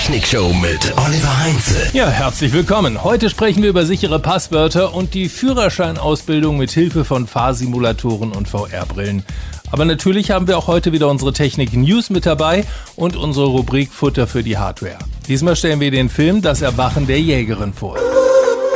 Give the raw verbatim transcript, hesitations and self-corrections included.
Technikshow mit Oliver Heinze. Ja, herzlich willkommen. Heute sprechen wir über sichere Passwörter und die Führerscheinausbildung mit Hilfe von Fahrsimulatoren und V R-Brillen. Aber natürlich haben wir auch heute wieder unsere Technik-News mit dabei und unsere Rubrik Futter für die Hardware. Diesmal stellen wir den Film Das Erwachen der Jägerin vor.